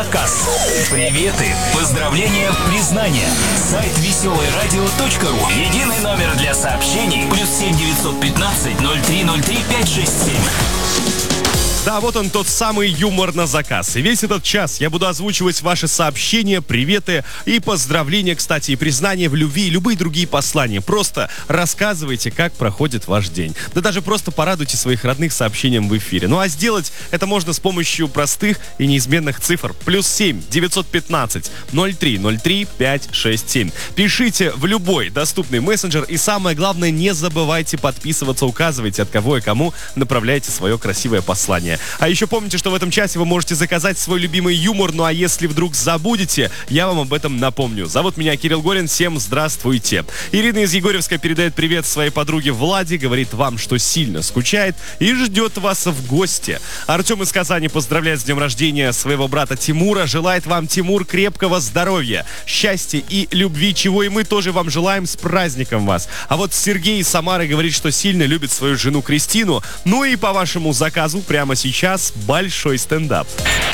Заказ. Приветы, поздравления, признания. Сайт веселойрадио.ру. Единый номер для сообщений. +7 915 0303 567. Да, вот он, тот самый юмор на заказ. И весь этот час я буду озвучивать ваши сообщения, приветы и поздравления, кстати, и признания в любви, и любые другие послания. Просто рассказывайте, как проходит ваш день. Да даже просто порадуйте своих родных сообщением в эфире. Ну а сделать это можно с помощью простых и неизменных цифр. +7 915 0303 567. Пишите в любой доступный мессенджер. И самое главное, не забывайте подписываться, указывайте, от кого и кому направляете свое красивое послание. А еще помните, что в этом часе вы можете заказать свой любимый юмор. Ну а если вдруг забудете, я вам об этом напомню. Зовут меня Кирилл Горин. Всем здравствуйте. Ирина из Егорьевска передает привет своей подруге Владе. Говорит вам, что сильно скучает и ждет вас в гости. Артем из Казани поздравляет с днем рождения своего брата Тимура. Желает вам, Тимур, крепкого здоровья, счастья и любви, чего и мы тоже вам желаем. С праздником вас. А вот Сергей из Самары говорит, что сильно любит свою жену Кристину. Ну и по вашему заказу прямо сейчас большой стендап.